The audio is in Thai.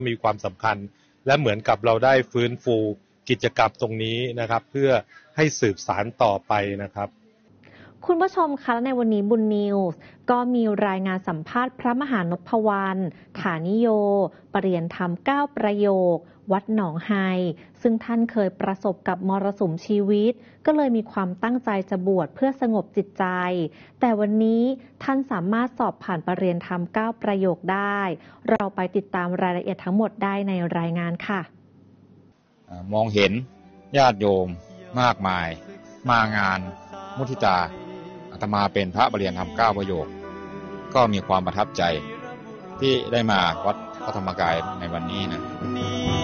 มีความสำคัญและเหมือนกับเราได้ฟื้นฟูกิจกรรมตรงนี้นะครับเพื่อให้สืบสานต่อไปนะครับคุณผู้ชมคะในวันนี้บุญนิวส์ก็มีรายงานสัมภาษณ์พระมหานพวรรณฐานิโยปริยนธรรม9ประโยควัดหนองไฮซึ่งท่านเคยประสบกับมรสุมชีวิตก็เลยมีความตั้งใจจะบวชเพื่อสงบจิตใจแต่วันนี้ท่านสามารถสอบผ่านปริยนธรรม9ประโยคได้เราไปติดตามรายละเอียดทั้งหมดได้ในรายงานค่ะมองเห็นญาติโยมมากมายมางานมุทิตาอาตมาเป็นพระปริยนธรรม9ประโยคก็มีความประทับใจที่ได้มาวัดพระธรรมกายในวันนี้นะ